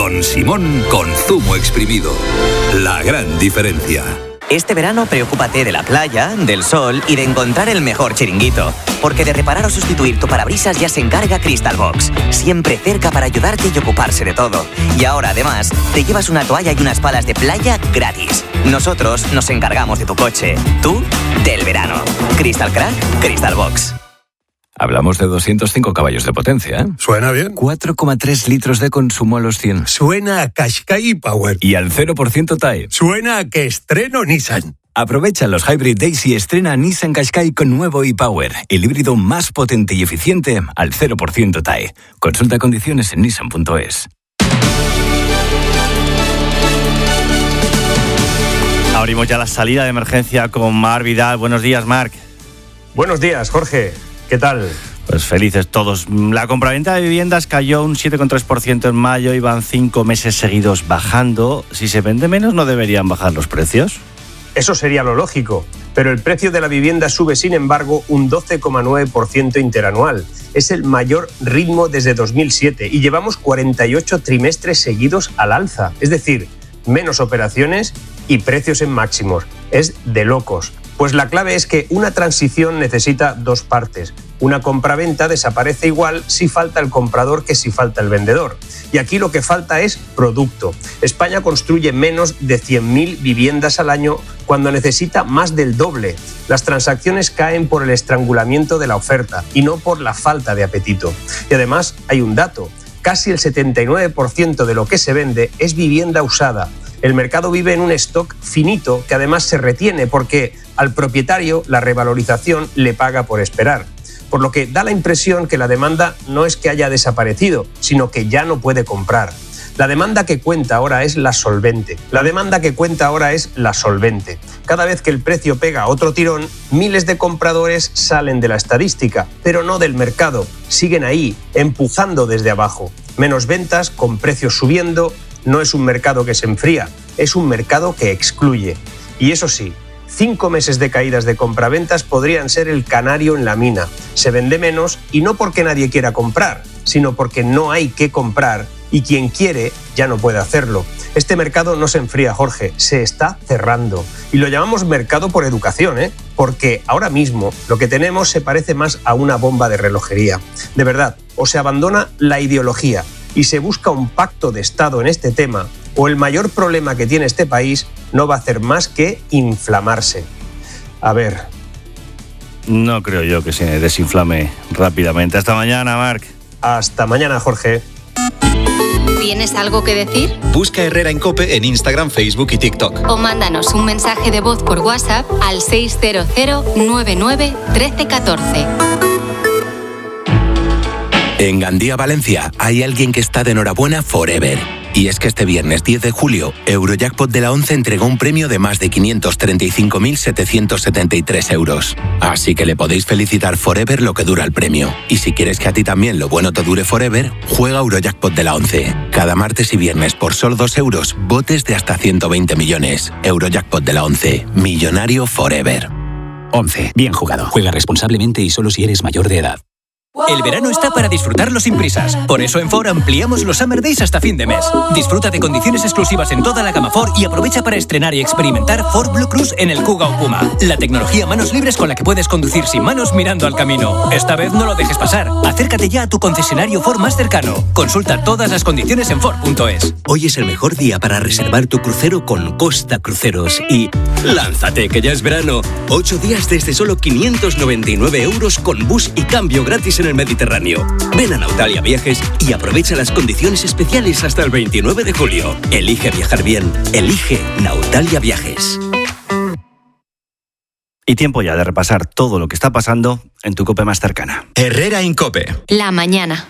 Don Simón con zumo exprimido. La gran diferencia. Este verano preocúpate de la playa, del sol y de encontrar el mejor chiringuito. Porque de reparar o sustituir tu parabrisas ya se encarga Crystal Box. Siempre cerca para ayudarte y ocuparse de todo. Y ahora además te llevas una toalla y unas palas de playa gratis. Nosotros nos encargamos de tu coche. Tú, del verano. Crystal Crack, Crystal Box. Hablamos de 205 caballos de potencia, ¿eh? Suena bien. 4,3 litros de consumo a los 100. Suena a Qashqai Power. Y al 0% TAE. Suena a que estreno Nissan. Aprovecha los Hybrid Days y estrena Nissan Qashqai con nuevo e-Power, el híbrido más potente y eficiente al 0% TAE. Consulta condiciones en nissan.es. Abrimos ya la salida de emergencia con Marc Vidal. Buenos días, Marc. Buenos días, Jorge. ¿Qué tal? Pues felices todos. La compraventa de viviendas cayó un 7,3% en mayo y van 5 meses seguidos bajando. Si se vende menos, ¿no deberían bajar los precios? Eso sería lo lógico, pero el precio de la vivienda sube, sin embargo, un 12,9% interanual. Es el mayor ritmo desde 2007 y llevamos 48 trimestres seguidos al alza. Es decir, menos operaciones y precios en máximos. Es de locos. Pues la clave es que una transición necesita dos partes. Una compraventa desaparece igual si falta el comprador que si falta el vendedor. Y aquí lo que falta es producto. España construye menos de 100.000 viviendas al año cuando necesita más del doble. Las transacciones caen por el estrangulamiento de la oferta y no por la falta de apetito. Y además hay un dato. Casi el 79% de lo que se vende es vivienda usada. El mercado vive en un stock finito que además se retiene porque al propietario la revalorización le paga por esperar. Por lo que da la impresión que la demanda no es que haya desaparecido, sino que ya no puede comprar. La demanda que cuenta ahora es la solvente. Cada vez que el precio pega otro tirón, miles de compradores salen de la estadística, pero no del mercado. Siguen ahí, empujando desde abajo. Menos ventas, con precios subiendo. No es un mercado que se enfría, es un mercado que excluye. Y eso sí, 5 meses de caídas de compraventas podrían ser el canario en la mina. Se vende menos y no porque nadie quiera comprar, sino porque no hay que comprar y quien quiere ya no puede hacerlo. Este mercado no se enfría, Jorge, se está cerrando. Y lo llamamos mercado por educación, porque ahora mismo lo que tenemos se parece más a una bomba de relojería. De verdad, o se abandona la ideología y se busca un pacto de Estado en este tema, o el mayor problema que tiene este país no va a hacer más que inflamarse. A ver. No creo yo que se desinflame rápidamente. Hasta mañana, Marc. Hasta mañana, Jorge. ¿Tienes algo que decir? Busca Herrera en COPE en Instagram, Facebook y TikTok. O mándanos un mensaje de voz por WhatsApp al 600 99 1314. En Gandía, Valencia, hay alguien que está de enhorabuena forever. Y es que este viernes 10 de julio, Eurojackpot de la 11 entregó un premio de más de 535.773 euros. Así que le podéis felicitar forever lo que dura el premio. Y si quieres que a ti también lo bueno te dure forever, juega Eurojackpot de la 11. Cada martes y viernes por solo 2 euros, botes de hasta 120 millones. Eurojackpot de la 11. Millonario forever. 11. Bien jugado. Juega responsablemente y solo si eres mayor de edad. El verano está para disfrutarlo sin prisas. Por eso en Ford ampliamos los Summer Days hasta fin de mes. Disfruta de condiciones exclusivas en toda la gama Ford y aprovecha para estrenar y experimentar Ford Blue Cruise en el Kuga o Puma. La tecnología manos libres con la que puedes conducir sin manos mirando al camino. Esta vez no lo dejes pasar. Acércate ya a tu concesionario Ford más cercano. Consulta todas las condiciones en Ford.es. Hoy es el mejor día para reservar tu crucero con Costa Cruceros. Y lánzate, que ya es verano. 8 días desde solo 599 euros con bus y cambio gratis en el Mediterráneo. Ven a Nautalia Viajes y aprovecha las condiciones especiales hasta el 29 de julio. Elige viajar bien. Elige Nautalia Viajes. Y tiempo ya de repasar todo lo que está pasando en tu COPE más cercana. Herrera en COPE. La mañana.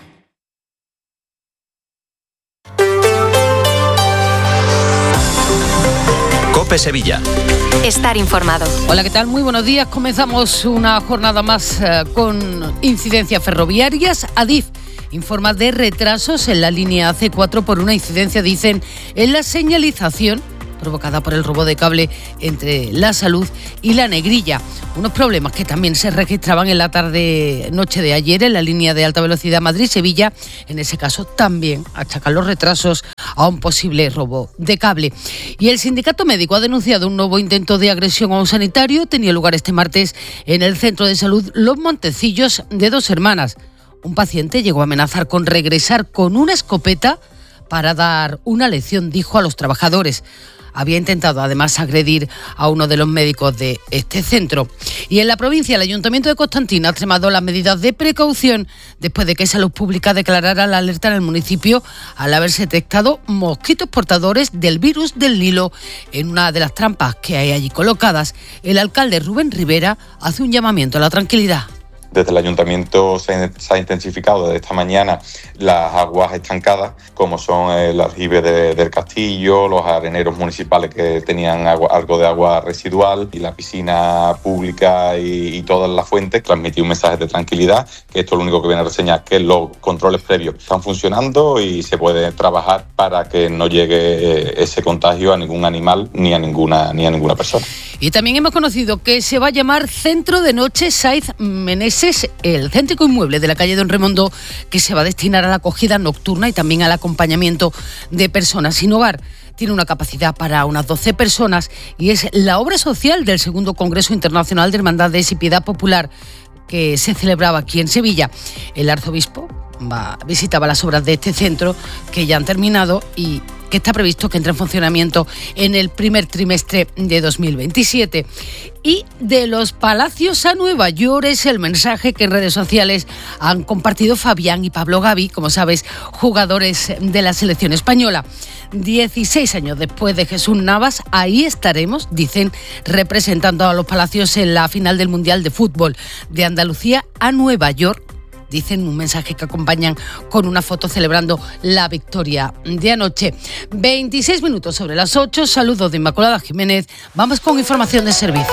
COPE Sevilla. Estar informado. Hola, ¿qué tal? Muy buenos días. Comenzamos una jornada más con incidencias ferroviarias. Adif informa de retrasos en la línea C4 por una incidencia, dicen, en la señalización provocada por el robo de cable entre La Salud y La Negrilla. Unos problemas que también se registraban en la tarde-noche de ayer en la línea de alta velocidad Madrid-Sevilla. En ese caso también achacan los retrasos a un posible robo de cable. Y el sindicato médico ha denunciado un nuevo intento de agresión a un sanitario. Tenía lugar este martes en el centro de salud Los Montecillos de Dos Hermanas. Un paciente llegó a amenazar con regresar con una escopeta para dar una lección, dijo a los trabajadores. Había intentado además agredir a uno de los médicos de este centro. Y en la provincia, el Ayuntamiento de Constantina ha extremado las medidas de precaución después de que Salud Pública declarara la alerta en el municipio al haberse detectado mosquitos portadores del virus del Nilo en una de las trampas que hay allí colocadas. El alcalde Rubén Rivera hace un llamamiento a la tranquilidad. Desde el Ayuntamiento se ha intensificado desde esta mañana las aguas estancadas, como son el aljibe del Castillo, los areneros municipales que tenían algo de agua residual y la piscina pública y todas las fuentes. Transmití un mensaje de tranquilidad, que esto es lo único que viene a reseñar, que los controles previos están funcionando y se puede trabajar para que no llegue ese contagio a ningún animal ni a ninguna persona. Y también hemos conocido que se va a llamar Centro de Noche Saiz Meneses, el céntrico inmueble de la calle Don Remondo, que se va a destinar a la acogida nocturna y también al acompañamiento de personas sin hogar. Tiene una capacidad para unas 12 personas y es la obra social del segundo Congreso Internacional de Hermandades y Piedad Popular que se celebraba aquí en Sevilla. El arzobispo visitaba las obras de este centro que ya han terminado y que está previsto que entre en funcionamiento en el primer trimestre de 2027. Y de los Palacios a Nueva York es el mensaje que en redes sociales han compartido Fabián y Pablo Gavi, como sabes, jugadores de la selección española. 16 años después de Jesús Navas, ahí estaremos, dicen, representando a los Palacios en la final del Mundial de Fútbol de Andalucía a Nueva York. Dicen un mensaje que acompañan con una foto celebrando la victoria de anoche. 26 minutos sobre las 8. Saludos de Inmaculada Jiménez. Vamos con información de servicio.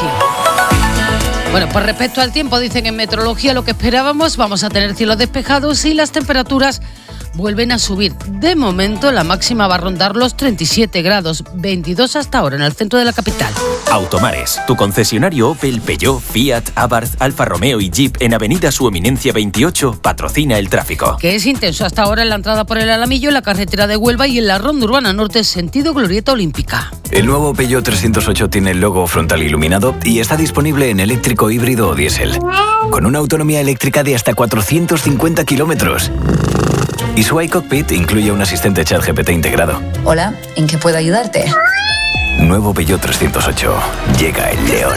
Bueno, pues respecto al tiempo, dicen en meteorología lo que esperábamos. Vamos a tener cielos despejados y las temperaturas vuelven a subir. De momento, la máxima va a rondar los 37 grados, 22 hasta ahora en el centro de la capital. Automares, tu concesionario Opel, Peugeot, Fiat, Abarth, Alfa Romeo y Jeep en Avenida Su Eminencia 28 patrocina el tráfico. Que es intenso hasta ahora en la entrada por el Alamillo, en la carretera de Huelva y en la Ronda Urbana Norte, sentido Glorieta Olímpica. El nuevo Peugeot 308 tiene el logo frontal iluminado y está disponible en eléctrico, híbrido o diésel, con una autonomía eléctrica de hasta 450 kilómetros. Y su iCockpit incluye un asistente ChatGPT integrado. Hola, ¿en qué puedo ayudarte? Nuevo Peugeot 308. Llega el león.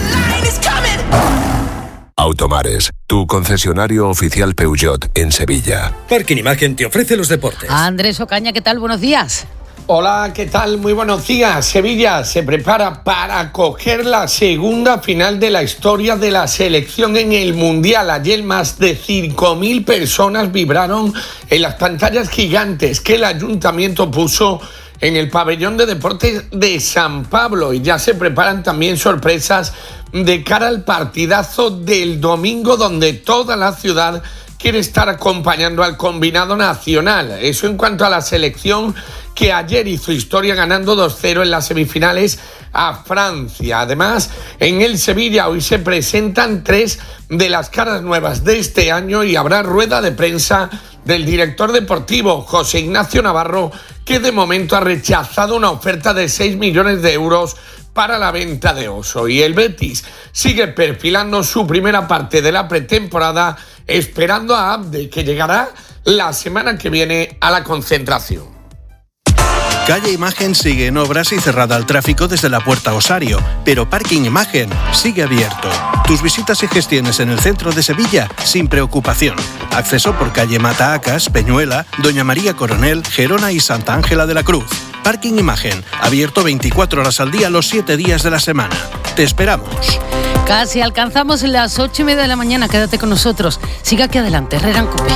Automares, tu concesionario oficial Peugeot en Sevilla. Parking Imagen te ofrece los deportes. Andrés Ocaña, ¿qué tal? Buenos días. Hola, ¿qué tal? Muy buenos días. Sevilla se prepara para acoger la segunda final de la historia de la selección en el Mundial. Ayer más de 5.000 personas vibraron en las pantallas gigantes que el ayuntamiento puso en el pabellón de deportes de San Pablo, y ya se preparan también sorpresas de cara al partidazo del domingo, donde toda la ciudad quiere estar acompañando al combinado nacional. Eso en cuanto a la selección, que ayer hizo historia ganando 2-0 en las semifinales a Francia. Además, en el Sevilla hoy se presentan 3 de las caras nuevas de este año y habrá rueda de prensa del director deportivo, José Ignacio Navarro, que de momento ha rechazado una oferta de 6 millones de euros para la venta de Oso. Y el Betis sigue perfilando su primera parte de la pretemporada, esperando a Abde, que llegará la semana que viene a la concentración. Calle Imagen sigue en obras y cerrada al tráfico desde la Puerta Osario, pero Parking Imagen sigue abierto. Tus visitas y gestiones en el centro de Sevilla sin preocupación. Acceso por calle Mataacas, Peñuela, Doña María Coronel, Gerona y Santa Ángela de la Cruz. Parking Imagen, abierto 24 horas al día los 7 días de la semana. Te esperamos. Casi alcanzamos las 8:30 de la mañana. Quédate con nosotros. Siga aquí adelante, Herrera en COPE.